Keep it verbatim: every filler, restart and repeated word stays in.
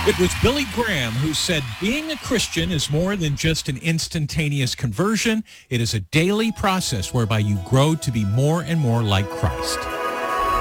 It was Billy Graham who said, being a Christian is more than just an instantaneous conversion. It is a daily process whereby you grow to be more and more like Christ.